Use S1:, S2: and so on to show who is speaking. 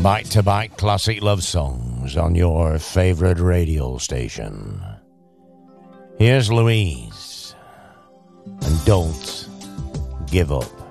S1: Bite-to-bite classic love songs on your favorite radio station. Here's Louise, and Don't Give Up.